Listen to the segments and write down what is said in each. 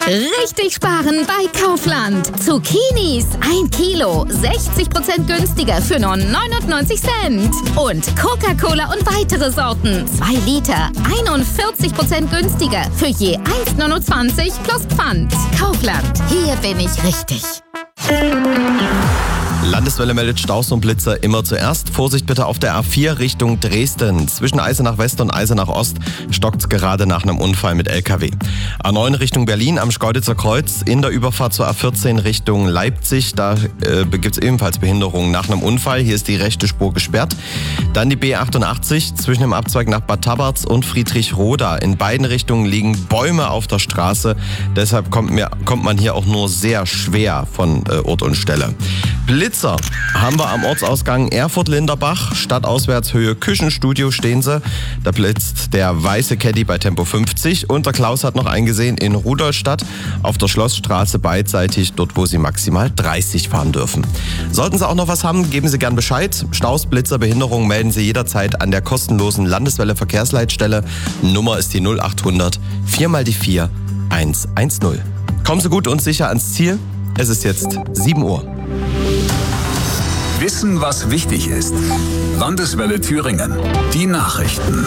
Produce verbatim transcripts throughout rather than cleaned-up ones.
Richtig sparen bei Kaufland. Zucchinis ein Kilo, sechzig Prozent günstiger für nur neunundneunzig Cent. Und Coca-Cola und weitere Sorten, zwei Liter, einundvierzig Prozent günstiger für je eins Komma neunundzwanzig plus Pfand. Kaufland, hier bin ich richtig. Landeswelle meldet Staus und Blitzer immer zuerst. Vorsicht bitte auf der A vier Richtung Dresden. Zwischen Eisenach West und Eisenach Ost stockt's gerade nach einem Unfall mit L K W. A neun Richtung Berlin am Schkeuditzer Kreuz. In der Überfahrt zur A vierzehn Richtung Leipzig. Da äh, gibt's ebenfalls Behinderungen nach einem Unfall. Hier ist die rechte Spur gesperrt. Dann die B achtundachtzig zwischen dem Abzweig nach Bad Tabarz und Friedrichroda. In beiden Richtungen liegen Bäume auf der Straße. Deshalb kommt, mir, kommt man hier auch nur sehr schwer von äh, Ort und Stelle. Blitzer haben wir am Ortsausgang Erfurt-Linderbach, Stadtauswärtshöhe Küchenstudio stehen sie. Da blitzt der weiße Caddy bei Tempo fünfzig und der Klaus hat noch eingesehen in Rudolstadt auf der Schlossstraße beidseitig, dort wo Sie maximal dreißig fahren dürfen. Sollten Sie auch noch was haben, geben Sie gern Bescheid. Staus, Blitzer, Behinderungen melden Sie jederzeit an der kostenlosen Landeswelle Verkehrsleitstelle. Nummer ist die null achthundert vier mal die vier eins eins null. Kommen Sie gut und sicher ans Ziel. Es ist jetzt sieben Uhr. Wissen, was wichtig ist. Landeswelle Thüringen. Die Nachrichten.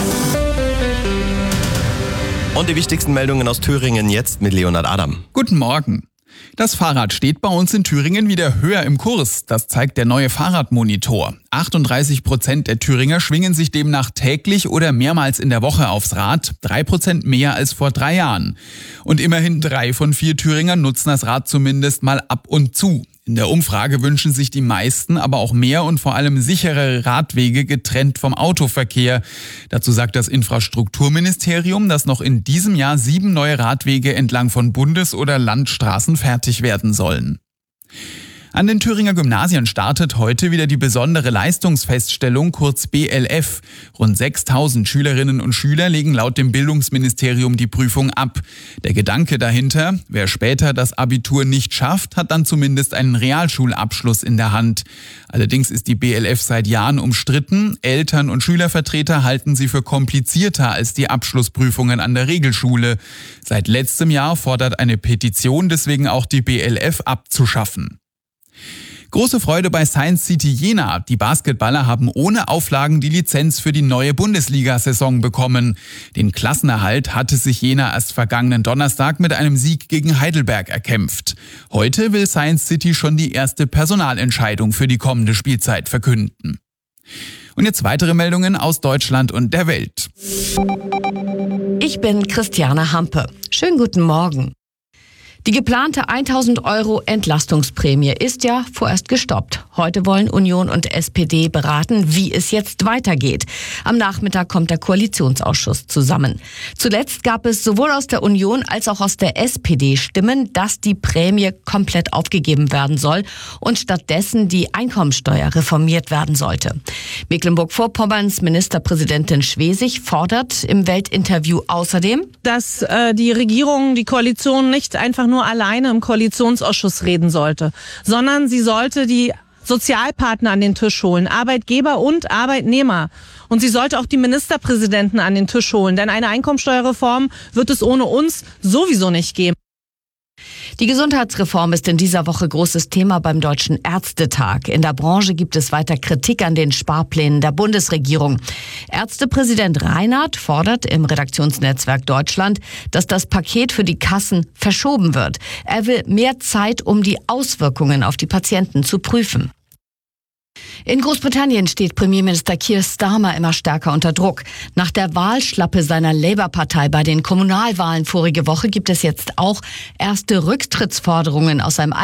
Und die wichtigsten Meldungen aus Thüringen jetzt mit Leonhard Adam. Guten Morgen. Das Fahrrad steht bei uns in Thüringen wieder höher im Kurs. Das zeigt der neue Fahrradmonitor. achtunddreißig Prozent der Thüringer schwingen sich demnach täglich oder mehrmals in der Woche aufs Rad. Drei Prozent mehr als vor drei Jahren. Und immerhin drei von vier Thüringern nutzen das Rad zumindest mal ab und zu. In der Umfrage wünschen sich die meisten aber auch mehr und vor allem sichere Radwege getrennt vom Autoverkehr. Dazu sagt das Infrastrukturministerium, dass noch in diesem Jahr sieben neue Radwege entlang von Bundes- oder Landstraßen fertig werden sollen. An den Thüringer Gymnasien startet heute wieder die besondere Leistungsfeststellung, kurz B L F. Rund sechstausend Schülerinnen und Schüler legen laut dem Bildungsministerium die Prüfung ab. Der Gedanke dahinter, wer später das Abitur nicht schafft, hat dann zumindest einen Realschulabschluss in der Hand. Allerdings ist die B L F seit Jahren umstritten. Eltern- und Schülervertreter halten sie für komplizierter als die Abschlussprüfungen an der Regelschule. Seit letztem Jahr fordert eine Petition deswegen auch die B L F abzuschaffen. Große Freude bei Science City Jena. Die Basketballer haben ohne Auflagen die Lizenz für die neue Bundesliga-Saison bekommen. Den Klassenerhalt hatte sich Jena erst vergangenen Donnerstag mit einem Sieg gegen Heidelberg erkämpft. Heute will Science City schon die erste Personalentscheidung für die kommende Spielzeit verkünden. Und jetzt weitere Meldungen aus Deutschland und der Welt. Ich bin Christiane Hampe. Schönen guten Morgen. Die geplante tausend Euro Entlastungsprämie ist ja vorerst gestoppt. Heute wollen Union und S P D beraten, wie es jetzt weitergeht. Am Nachmittag kommt der Koalitionsausschuss zusammen. Zuletzt gab es sowohl aus der Union als auch aus der S P D Stimmen, dass die Prämie komplett aufgegeben werden soll und stattdessen die Einkommensteuer reformiert werden sollte. Mecklenburg-Vorpommerns Ministerpräsidentin Schwesig fordert im Weltinterview außerdem, dass äh, die Regierung, die Koalition nicht einfach nur alleine im Koalitionsausschuss reden sollte, sondern sie sollte die Sozialpartner an den Tisch holen, Arbeitgeber und Arbeitnehmer. Und sie sollte auch die Ministerpräsidenten an den Tisch holen, denn eine Einkommensteuerreform wird es ohne uns sowieso nicht geben. Die Gesundheitsreform ist in dieser Woche großes Thema beim Deutschen Ärztetag. In der Branche gibt es weiter Kritik an den Sparplänen der Bundesregierung. Ärztepräsident Reinhardt fordert im Redaktionsnetzwerk Deutschland, dass das Paket für die Kassen verschoben wird. Er will mehr Zeit, um die Auswirkungen auf die Patienten zu prüfen. In Großbritannien steht Premierminister Keir Starmer immer stärker unter Druck. Nach der Wahlschlappe seiner Labour-Partei bei den Kommunalwahlen vorige Woche gibt es jetzt auch erste Rücktrittsforderungen aus seinem